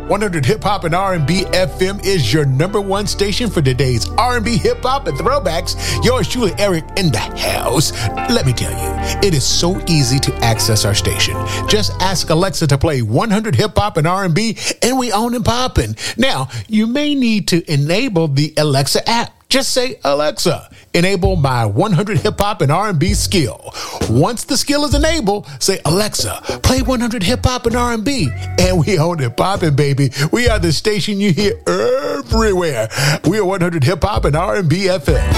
100 Hip Hop and R&B FM is your number one station for today's R&B, hip hop, and throwbacks. Yours truly, Eric, in the house. Let me tell you, it is so easy to access our station. Just ask Alexa to play 100 Hip Hop and R&B, and we on and poppin'. Now, you may need to enable the Alexa app. Just say, Alexa, enable my 100 hip hop and R&B skill. Once the skill is enabled, say, Alexa, play 100 hip hop and R&B. And we own it poppin', baby. We are the station you hear everywhere. We are 100 hip hop and R&B FM.